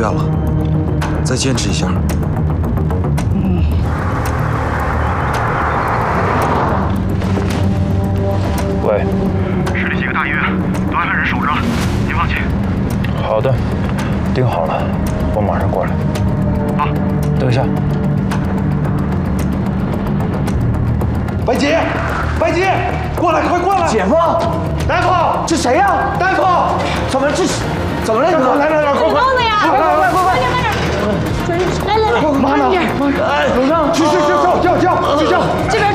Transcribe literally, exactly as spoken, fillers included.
院了，再坚持一下。嗯。 喂， 市里几个大医院都安排人守着了，您放心。 好的，盯好了，我马上过来。 好， 等一下。 白姐，白姐，过来，快过来！ 姐夫， 大夫， 这谁呀？ 大夫， 怎么这怎么了？ 来来来，快快！ 了呀！ 快快快快快！ 来来来， 妈呢？ 哎，楼上， 去去去叫叫叫去叫！ 这边